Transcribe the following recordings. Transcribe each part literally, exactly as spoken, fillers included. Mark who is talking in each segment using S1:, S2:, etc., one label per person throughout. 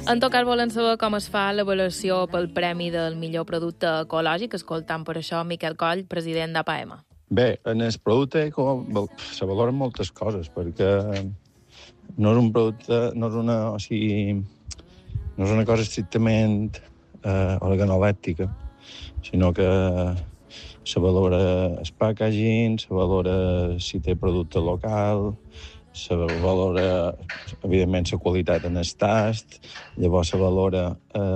S1: En tot cas, volen saber com es fa l'avaluació pel Premi del millor producte ecològic, escoltant per això Miquel Coll, president d'A P A M.
S2: Bé, en el producte eco se valoren moltes coses, perquè no és un producte, no és una, o sigui, no és una cosa estrictament eh, organolèptica, sinó que se valora el packaging, se valora si té producte local, se valora, evidentment, la qualitat en el tast, llavors se valora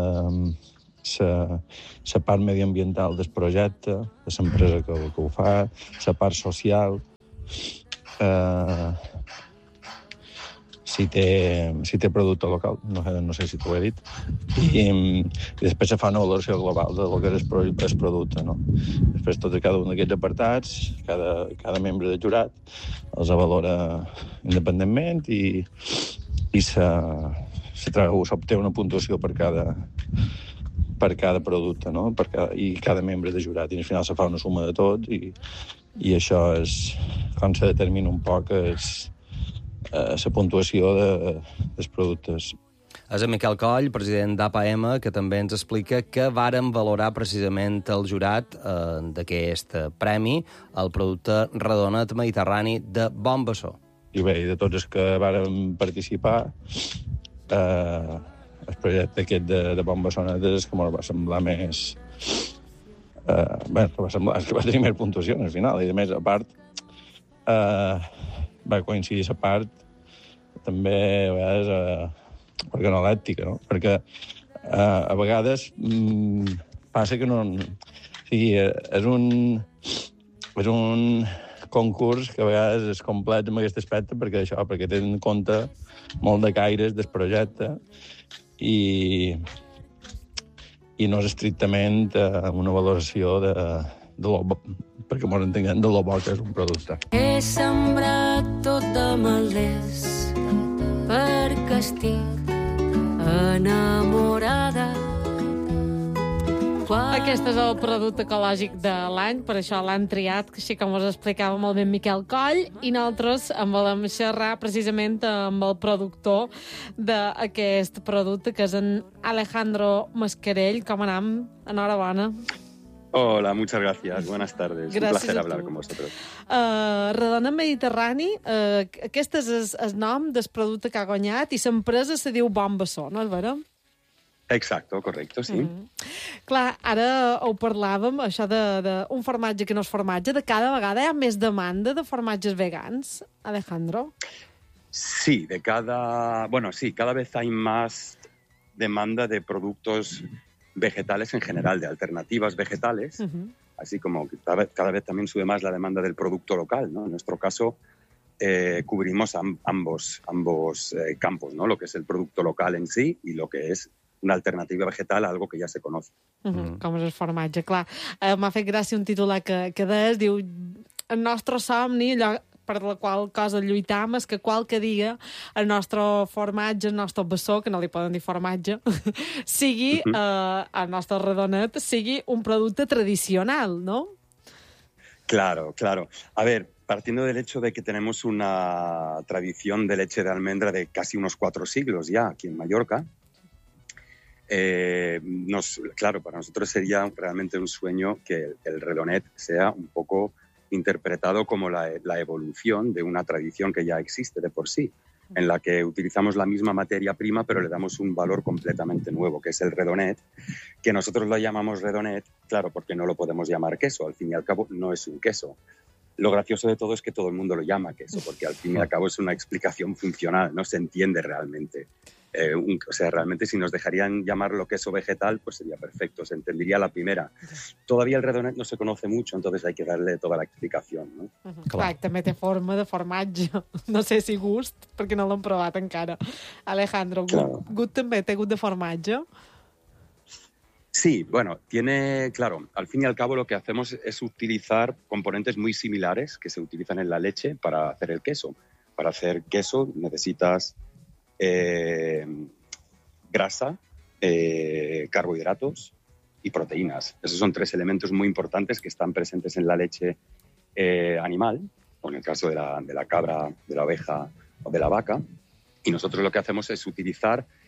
S2: la part mediambiental del projecte, de l'empresa que, que ho fa, la part social, eh, si té, si té producte local, no, no sé si t'ho he dit, i, i després se fa una valoració global del que és el, el producte. No? Després, tots i cada un d'aquests apartats, cada, cada membre del jurat els valora independentment i, i s'obté una puntuació per cada, per cada producte, no? per cada, i cada membre de jurat. I al final se fa una suma de tot i, i això és com se determina un poc és, la puntuació de, dels productes.
S3: És en Miquel Coll, president d'A P A M, que també ens explica que varen valorar precisament el jurat eh, d'aquest premi el producte Redonet Mediterrani de Bon Bessó.
S2: I bé, de tots els que varen participar, eh, el projecte aquest de, de Bon Bessonet és que ens va semblar més... Eh, bé, va semblar que va tenir més puntuació al final, i a més, a part, eh, va coincidir la part també a vegades eh, organolèptica, no? Perquè eh, a vegades mm, passa que no... O sigui, és un, és un concurs que a vegades és complet en aquest aspecte perquè això, perquè té en compte molt de caires del projecte i, i no és estrictament eh, una valoració de, de lo, perquè ens entenguem de lo bo que és un producte.
S4: He sembrat tot de malders perquè estic enamorada.
S5: Aquest és el producte ecològic de l'any, per això l'han triat, així com us explicava molt bé Miquel Coll, i nosaltres en volem xerrar precisament amb el productor d'aquest producte, que és en Alejandro Mascarell. Com anem? Enhorabona.
S6: Hola, muchas gracias. Buenas tardes.
S5: Gracias.
S6: Un placer hablar con vosotros.
S5: Uh, Redonet Mediterrani, uh, aquest és el, el nom del producte que ha guanyat i l'empresa se diu Bon Bessó, no és vera?
S6: Exacto, correcto, sí.
S5: Mm-hmm. Clar, ara ho parlàvem, això d'un formatge que no és formatge, de cada vegada hi ha més demanda de formatges vegans, Alejandro?
S6: Sí, de cada... Bueno, sí, cada vez hay más demanda de productos vegetales en general, de alternativas vegetales, uh-huh. Así como que cada vez, cada vez también sube más la demanda del producto local, ¿no? En nuestro caso, eh, cubrimos amb, ambos, ambos eh, campos, ¿no? Lo que es el producto local en sí y lo que es una alternativa vegetal a algo que ja se conoce.
S5: Uh-huh. Mm. Com és el formatge, clar. Uh, M'ha fet gràcia un titular que, que des, diu el nostre somni, allò per la qual cosa lluitam, és que qualque dia el nostre formatge, el nostre bessó, que no li poden dir formatge, sigui, uh-huh. uh, el nostre redonet, sigui un producte tradicional, ¿no?
S6: Claro, claro. A ver, partiendo del hecho de que tenemos una tradición de leche de almendra de casi unos cuatro siglos ya aquí en Mallorca, Eh, nos, claro, para nosotros sería realmente un sueño que el Redonet sea un poco interpretado como la, la evolución de una tradición que ya existe de por sí, en la que utilizamos la misma materia prima pero le damos un valor completamente nuevo, que es el Redonet, que nosotros lo llamamos Redonet, claro, porque no lo podemos llamar queso, al fin y al cabo no es un queso. Lo gracioso de todo es que todo el mundo lo llama queso, porque al fin y al cabo es una explicación funcional, no se entiende realmente. Eh, un, o sea, realmente si nos dejarían llamarlo queso vegetal, pues sería perfecto, se entendería la primera. Todavía el Redonet no se conoce mucho, entonces hay que darle toda la explicación, no?
S5: Uh-huh. Clar, també té forma de formatge. No sé si gust, perquè no l'hem provat encara. Alejandro, claro. Gust, gust també té gust de formatge?
S6: Sí, bueno, tiene, claro, al fin y al cabo lo que hacemos es utilizar componentes muy similares que se utilizan en la leche para hacer el queso. Para hacer queso necesitas eh, grasa, eh, carbohidratos y proteínas. Esos son tres elementos muy importantes que están presentes en la leche eh, animal, o en el caso de la, de la cabra, de la oveja o de la vaca. Y nosotros lo que hacemos es utilizar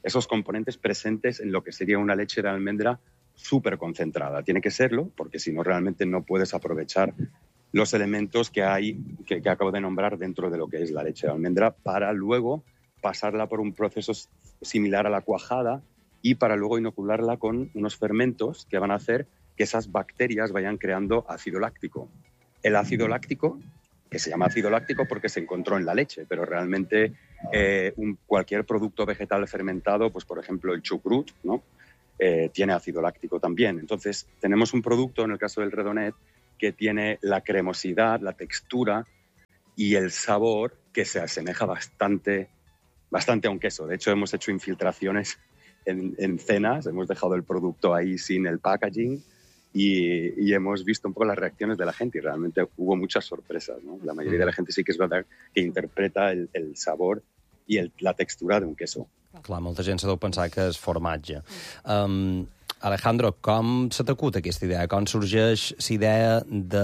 S6: esos componentes presentes en lo que sería una leche de almendra súper concentrada. Tiene que serlo, porque si no realmente no puedes aprovechar los elementos que hay, que, que acabo de nombrar dentro de lo que es la leche de almendra, para luego pasarla por un proceso similar a la cuajada y para luego inocularla con unos fermentos que van a hacer que esas bacterias vayan creando ácido láctico. El ácido láctico, que se llama ácido láctico porque se encontró en la leche, pero realmente eh, un, cualquier producto vegetal fermentado, pues por ejemplo el chucrut, ¿no? Eh, tiene ácido láctico también. Entonces tenemos un producto, en el caso del Redonet, que tiene la cremosidad, la textura y el sabor que se asemeja bastante, bastante a un queso. De hecho, hemos hecho infiltraciones en, en cenas, hemos dejado el producto ahí sin el packaging y, y hemos visto un poco las reacciones de la gente y realmente hubo muchas sorpresas, ¿no? La mayoría de la gente sí que es verdad que interpreta el, el sabor i el, la textura d'un queso.
S3: Clar, molta gent se deu pensar que és formatge. Um, Alejandro, com se t'acut aquesta idea? Com sorgeix la idea de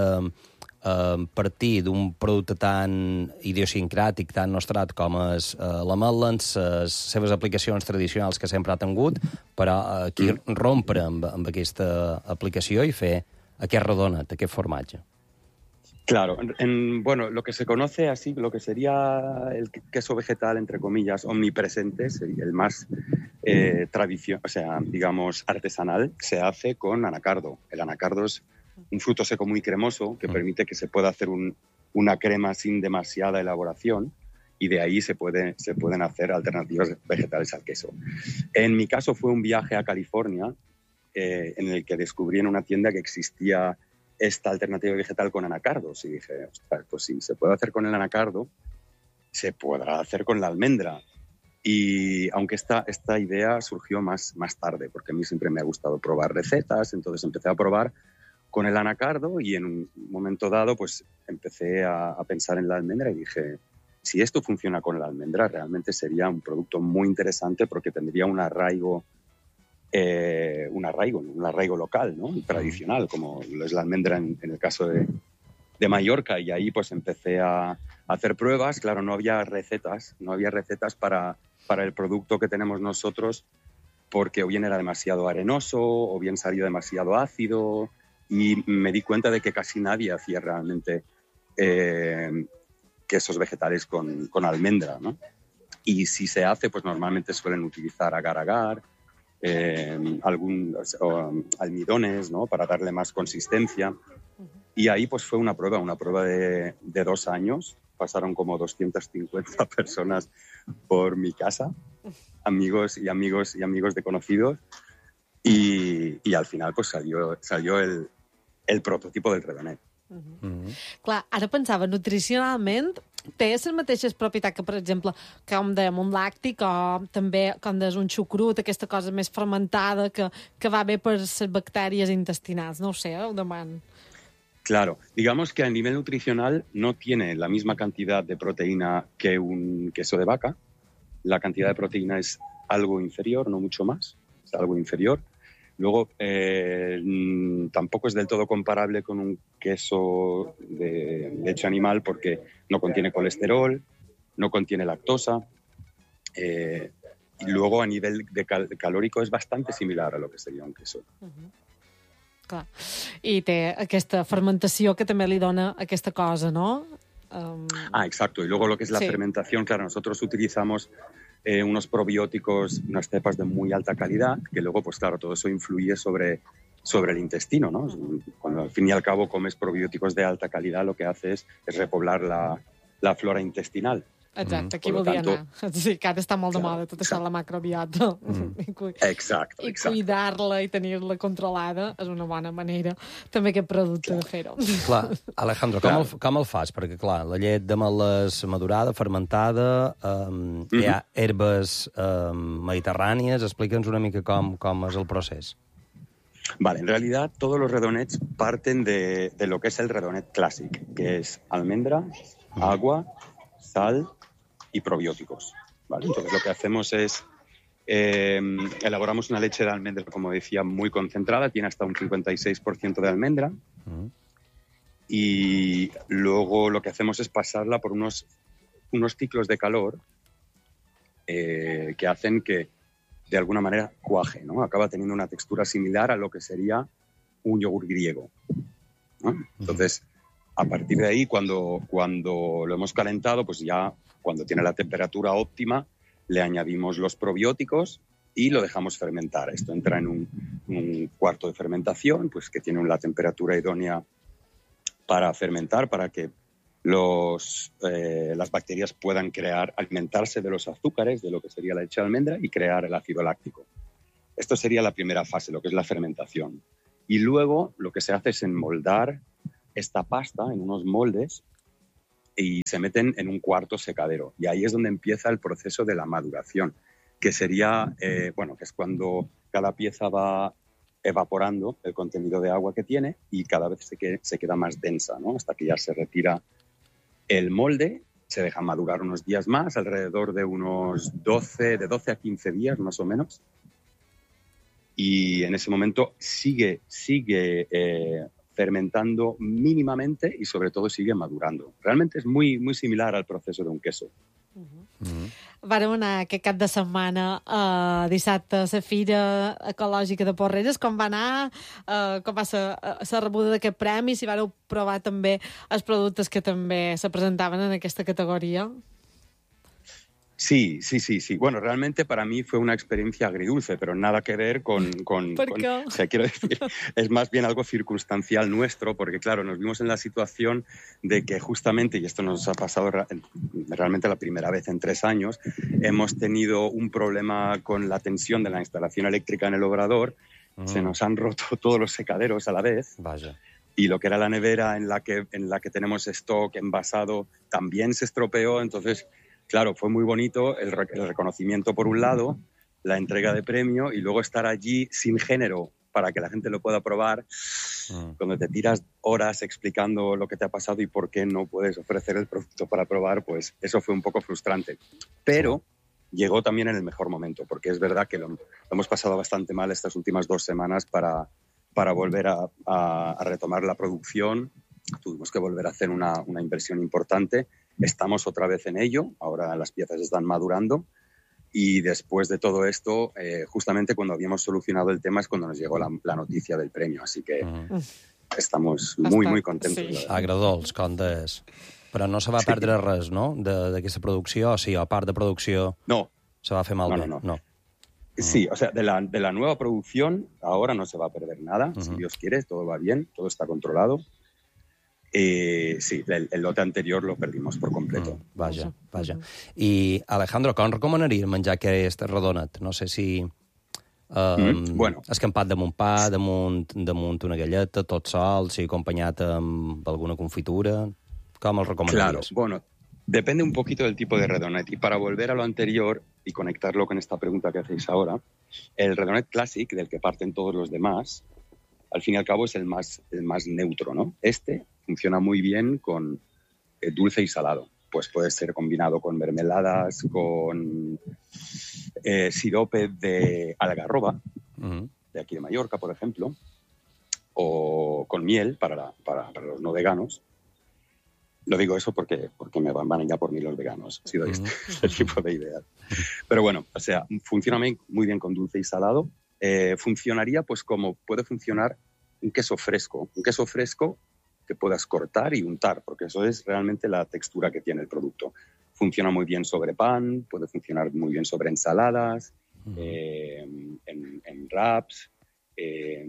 S3: uh, partir d'un producte tan idiosincràtic, tan nostrat com és uh, l'ametla, en les seves aplicacions tradicionals que sempre ha tingut, però uh, aquí mm. rompre amb, amb aquesta aplicació i fer aquest redonet, aquest formatge?
S6: Claro, en, bueno, lo que se conoce así, lo que sería el queso vegetal, entre comillas, omnipresente, sería el más eh, tradición, o sea, digamos, artesanal, se hace con anacardo. El anacardo es un fruto seco muy cremoso que permite que se pueda hacer un, una crema sin demasiada elaboración y de ahí se, puede, se pueden hacer alternativas vegetales al queso. En mi caso fue un viaje a California eh, en el que descubrí en una tienda que existía esta alternativa vegetal con anacardos y dije, ostras, pues si se puede hacer con el anacardo, se podrá hacer con la almendra. Y aunque esta, esta idea surgió más, más tarde, porque a mí siempre me ha gustado probar recetas, entonces empecé a probar con el anacardo y en un momento dado pues empecé a, a pensar en la almendra y dije, si esto funciona con la almendra, realmente sería un producto muy interesante porque tendría un arraigo Eh, un arraigo, un arraigo local, ¿no? Tradicional, como lo es la almendra en, en el caso de, de Mallorca. Y ahí pues empecé a, a hacer pruebas. Claro, no había recetas, no había recetas para, para el producto que tenemos nosotros porque o bien era demasiado arenoso o bien salió demasiado ácido y me di cuenta de que casi nadie hacía realmente eh, quesos vegetales con, con almendra, ¿no? Y si se hace, pues normalmente suelen utilizar agar-agar, Eh, algún, o, almidones, ¿no? Para darle más consistencia. Y ahí pues fue una prueba, una prueba de, de dos años. Pasaron como doscientas cincuenta personas por mi casa, amigos y amigos y amigos de conocidos. Y, y al final pues salió, salió el, el prototipo del Redonet.
S5: Uh-huh. Uh-huh. Clar, ara pensava, nutricionalment té les mateixes propietats que, per exemple, com dèiem, un làctic o també, com deies, un xucrut, aquesta cosa més fermentada que, que va bé per les bactèries intestinals. No ho sé, ho demano.
S6: Claro, digamos que a nivel nutricional no tiene la misma cantidad de proteína que un queso de vaca. La cantidad de proteína es algo inferior, no mucho más, es algo inferior. Luego, eh, tampoco es del todo comparable con un queso de leche animal porque no contiene colesterol, no contiene lactosa. Eh, y luego, a nivel de cal calórico, es bastante similar a lo que sería un queso.
S5: Uh-huh. Clar. I té aquesta fermentació que també li dona aquesta cosa, ¿no? Um...
S6: Ah, exacto. Y luego lo que es la sí. fermentación, claro, nosotros utilizamos Eh, unos probióticos, unas cepas de muy alta calidad, que luego, pues claro, todo eso influye sobre, sobre el intestino, ¿no? Cuando al fin y al cabo comes probióticos de alta calidad, lo que hace es, es repoblar la, la flora intestinal.
S5: Exacte, aquí volia tanto, anar. Sí, que ara està molt
S6: claro,
S5: de moda, tot això de la macrobiota.
S6: Mm.
S5: I, cu
S6: exacte,
S5: I
S6: exacte.
S5: cuidar-la i tenir-la controlada és una bona manera, també aquest producte, clar. de fer-ho.
S3: Clar, Alejandro, com, el, com el fas? Perquè, clar, la llet d'ametlles madurada, fermentada, um, mm-hmm. hi ha herbes um, mediterrànies, explica'ns una mica com, com és el procés.
S6: Vale, en realidad todos los redonets parten de, de lo que es el redonet clásico, que es almendra, mm. agua, sal y probióticos, ¿vale? Entonces lo que hacemos es eh, elaboramos una leche de almendra, como decía, muy concentrada, tiene hasta un cincuenta y seis por ciento de almendra uh-huh. y luego lo que hacemos es pasarla por unos, unos ciclos de calor eh, que hacen que de alguna manera cuaje, ¿no? Acaba teniendo una textura similar a lo que sería un yogur griego, ¿no? Entonces, a partir de ahí, cuando, cuando lo hemos calentado, pues ya cuando tiene la temperatura óptima, le añadimos los probióticos y lo dejamos fermentar. Esto entra en un, un cuarto de fermentación, pues que tiene la temperatura idónea para fermentar, para que los, eh, las bacterias puedan crear, alimentarse de los azúcares, de lo que sería la leche de almendra, y crear el ácido láctico. Esto sería la primera fase, lo que es la fermentación. Y luego lo que se hace es enmoldar esta pasta en unos moldes y se meten en un cuarto secadero. Y ahí es donde empieza el proceso de la maduración, que sería, eh, bueno, que es cuando cada pieza va evaporando el contenido de agua que tiene y cada vez se, que, se queda más densa, ¿no? Hasta que ya se retira el molde, se deja madurar unos días más, alrededor de unos doce, de doce a quince días más o menos. Y en ese momento sigue, sigue eh, fermentando mínimamente y sobre todo sigue madurando. Realmente és muy, muy similar al proceso d'un queso.
S5: Uh-huh. Uh-huh. Vàrem anar aquest cap de setmana uh, dissabte a la Fira Ecològica de Porreres. Com va anar? Uh, com va ser la rebuda d'aquest premi? Si vareu provar també els productes que també se presentaven en aquesta categoria?
S6: Sí, sí, sí, sí. Bueno, realmente para mí fue una experiencia agridulce, pero nada que ver con... con,
S5: ¿Por
S6: con
S5: qué?
S6: O sea, quiero decir, es más bien algo circunstancial nuestro, porque claro, nos vimos en la situación de que justamente, y esto nos ha pasado realmente la primera vez en tres años, hemos tenido un problema con la tensión de la instalación eléctrica en el obrador, mm. se nos han roto todos los secaderos a la vez.
S3: Vaya.
S6: Y lo que era la nevera en la que, en la que tenemos stock envasado también se estropeó, entonces... Claro, fue muy bonito el, re- el reconocimiento por un lado, la entrega de premio y luego estar allí sin género para que la gente lo pueda probar. Mm. Cuando te tiras horas explicando lo que te ha pasado y por qué no puedes ofrecer el producto para probar, pues eso fue un poco frustrante. Pero llegó también en el mejor momento, porque es verdad que lo, lo hemos pasado bastante mal estas últimas dos semanas para, para volver a, a, a retomar la producción. Tuvimos que volver a hacer una, una inversión importante. Estamos otra vez en ello, ahora las piezas están madurando y después de todo esto, eh, justamente cuando habíamos solucionado el tema es cuando nos llegó la, la noticia del premio, así que uh-huh. estamos muy, muy contentos.
S5: Sí.
S3: Agradolç, com deies. Però no se va
S6: sí.
S3: perdre res, no?, d'aquesta producció, o sigui, a part de producció...
S6: No.
S3: Se va fer malbé,
S6: no. no, no.
S3: no.
S6: Sí, o sea, de la, de la nueva producción ahora no se va a perder nada, uh-huh. si Dios quiere, todo va bien, todo está controlado. Eh, sí, el, el lote anterior lo perdimos por completo.
S3: Mm, vaja, vaja. I, Alejandro, com recomanaries menjar aquest radonet? No sé si... Um,
S6: mm, bueno.
S3: Escampat damunt pa, damunt, damunt una galleta, tot sol, si acompanyat amb alguna confitura... Com el recomanaries?
S6: Claro, bueno, depende un poquito del tipo de redonet. Y para volver a lo anterior y conectarlo con esta pregunta que hacéis ahora, el redonet Classic, del que parten todos los demás, al fin y al cabo es el más, el más neutro, ¿no? Este funciona muy bien con eh, dulce y salado. Pues puede ser combinado con mermeladas, con eh, sirope de algarroba, uh-huh. de aquí de Mallorca, por ejemplo, o con miel para, la, para, para los no veganos. Lo digo eso porque, porque me van, van a ir a por mí los veganos. Ha sido uh-huh. este el tipo de idea. Pero bueno, o sea, funciona muy bien con dulce y salado. Eh, funcionaría pues como puede funcionar un queso fresco. Un queso fresco que puedas cortar y untar, porque eso es realmente la textura que tiene el producto. Funciona muy bien sobre pan, puede funcionar muy bien sobre ensaladas, uh-huh. eh, en, en wraps, eh,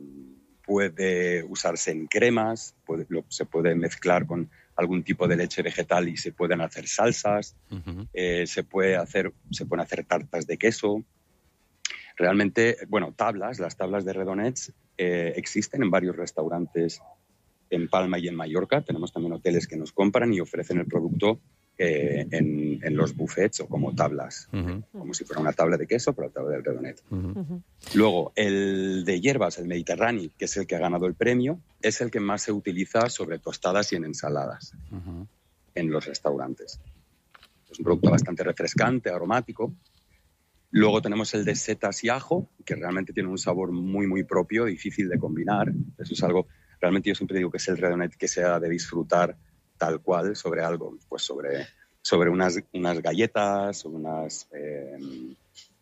S6: puede usarse en cremas, puede, lo, se puede mezclar con algún tipo de leche vegetal y se pueden hacer salsas, uh-huh. eh, se, puede hacer, se pueden hacer tartas de queso. Realmente, bueno, tablas, las tablas de redonets eh, existen en varios restaurantes en Palma y en Mallorca. Tenemos también hoteles que nos compran y ofrecen el producto eh, en, en los buffets o como tablas, uh-huh. como si fuera una tabla de queso, pero la tabla del redonet. Uh-huh. Luego, el de hierbas, el Mediterráneo, que es el que ha ganado el premio, es el que más se utiliza sobre tostadas y en ensaladas uh-huh. en los restaurantes. Es un producto bastante refrescante, aromático. Luego tenemos el de setas y ajo, que realmente tiene un sabor muy, muy propio, difícil de combinar. Eso es algo... Realmente yo siempre digo que es el redonet que se ha de disfrutar tal cual sobre algo, pues sobre, sobre unas, unas galletas, unas, eh,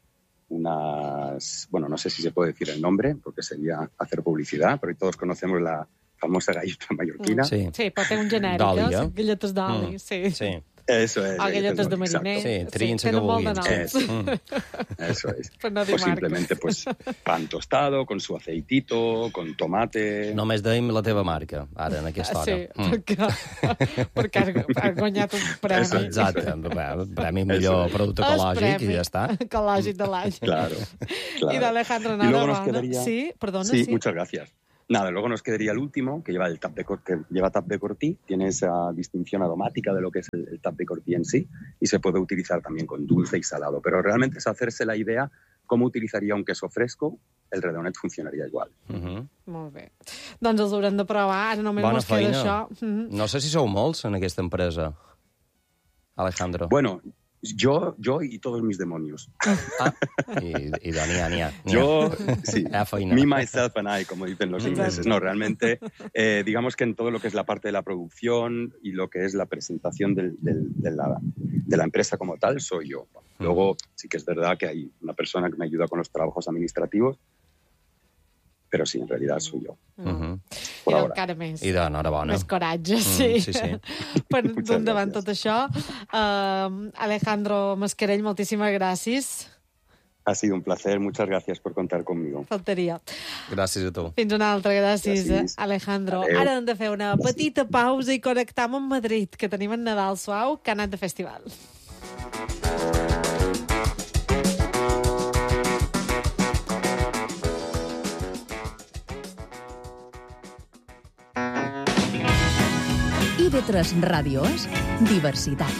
S6: unas, bueno, no sé si se puede decir el nombre, porque sería hacer publicidad, pero todos conocemos la famosa galleta mallorquina.
S3: Sí,
S5: Sí, pot ser un genèric,
S3: D'oli,
S5: eh?
S3: eh?
S5: Galletes d'oli,
S3: Mm.
S5: sí.
S3: sí.
S6: Eso es.
S5: O galletes de
S6: exacto.
S5: mariner.
S3: Sí, trinxa que
S5: tenen molt de
S3: vulguin.
S5: noms.
S6: Eso. Eso es.
S5: Per no dir
S6: Pues
S5: marques.
S6: simplemente pues pan tostado, con su aceitito, con tomate.
S3: Només deim la teva marca, ara, en aquesta hora.
S5: Sí,
S3: Mm.
S5: perquè, perquè has, has guanyat un premi.
S3: Exacte, Bé, premi millor
S6: Eso.
S3: producte
S5: El
S3: ecològic
S5: premi
S3: i ja està.
S5: ecològic de l'any.
S6: Claro, claro.
S5: I d'Alejandro
S6: Y luego nos
S5: Nora,
S6: quedaría...
S5: sí, perdona,
S6: sí,
S5: sí.
S6: muchas gracias. Nada, luego nos quedaría el último, que lleva el tap de, cor- que lleva tap de cortí, tiene esa distinción aromática de lo que es el, el tap de cortí en sí, y se puede utilizar también con dulce y salado. Pero realmente es hacerse la idea cómo utilizaría un queso fresco, el redonet funcionaría igual.
S3: Uh -huh.
S5: Molt bé. Doncs els haurem de provar, ara només
S3: Bona
S5: mos queda
S3: feina.
S5: això. Mhm.
S3: No sé si sou molts en aquesta empresa, Alejandro.
S6: Bueno, yo, yo y todos mis demonios.
S3: Ah, i, i de n'hi ha, n'hi ha. n'hi ha.
S6: Yo, sí,
S3: Hi ha feina.
S6: me, myself and I, como dicen los ingleses. No, realmente, eh, digamos que en todo lo que es la parte de la producción y lo que es la presentación del- del- de, la, de la empresa como tal, soy yo. Luego, sí que es verdad que hay una persona que me ayuda con los trabajos administrativos, pero sí, en realidad soy yo,
S3: Uh -huh.
S6: por
S5: I
S6: ahora.
S5: encara més.
S3: I d'enhorabona.
S5: Més coratge, sí.
S3: sí, sí.
S5: Per
S6: Muchas
S5: endavant
S6: gràcies.
S5: tot això. Uh, Alejandro Mascarell, moltíssimes gràcies.
S6: Ha sido un placer, muchas gracias por contar conmigo.
S5: Faltaria.
S3: Gràcies a tu.
S5: Fins una altra, gràcies,
S6: Gràcies.
S5: Alejandro.
S6: Adeu.
S5: Ara hem de fer una petita pausa i connectam amb Madrid, que tenim en Nadal Suau, que ha anat de festival.
S7: I B tres Ràdio és diversitat.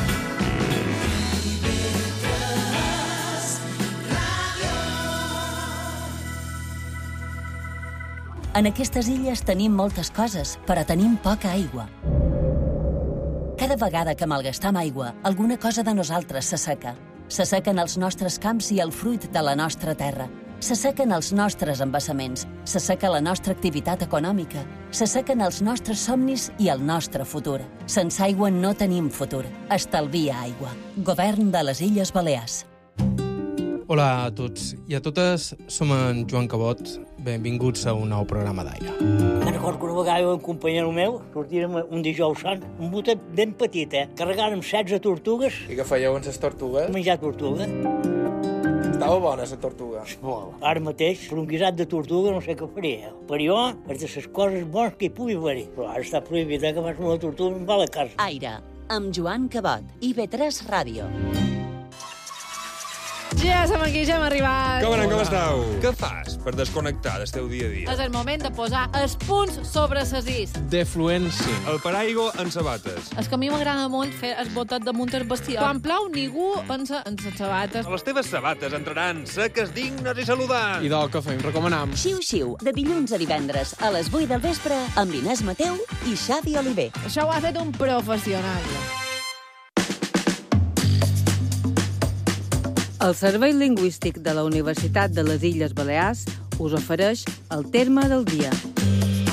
S7: En aquestes illes tenim moltes coses, però tenim poca aigua. Cada vegada que malgastam aigua, alguna cosa de nosaltres s'asseca. S'assequen els nostres camps i el fruit de la nostra terra. S'assequen els nostres embassaments, s'asseca la nostra activitat econòmica, s'assequen els nostres somnis i el nostre futur. Sense aigua no tenim futur. Estalvia aigua. Govern de les Illes Balears.
S8: Hola a tots i a totes, som en Joan Cabot. Benvinguts a un nou programa d'Aire.
S9: Me'n recordo que una vegada un companyero meu sortirem un dijous sant, un botet ben petit, eh? Carregàrem setze tortugues,
S10: I què fèieu amb les tortugues?
S9: menjar tortuga.
S10: Estava bona, la tortuga.
S9: Oh, ara mateix, per un guisat de tortuga no sé què faria. Per jo, és de les coses bones que hi pugui haver-hi. Però ara està prohibit, eh, que fas una tortuga i em va a la casa.
S7: Aire, amb Joan Cabot. I B tres Ràdio.
S5: Ja som aquí, ja hem arribat.
S11: Com anem, com esteu? Què fas per desconnectar del teu dia a dia?
S1: És el moment de posar els punts sobre ses is.
S8: Defluència.
S11: El paraigo en sabates.
S1: És que a mi m'agrada molt fer el botet damunt el vestidor. Quan plou, ningú pensa en les sabates.
S11: Les teves sabates entraran seques, dignes i saludants.
S8: I del que fem, recomanam.
S7: Xiu-xiu, de dilluns a divendres a les vuit del vespre amb Inés Mateu i Xavi Oliver.
S1: Això ho ha fet un professional.
S12: El Servei Lingüístic de la Universitat de les Illes Balears us ofereix el terme del dia.